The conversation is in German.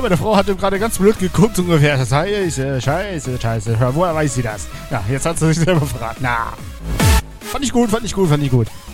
meine Frau hat ihm gerade ganz blöd geguckt, ungefähr. Scheiße. Woher weiß sie das? Ja, jetzt hat sie sich selber verraten. Na. Fand ich gut.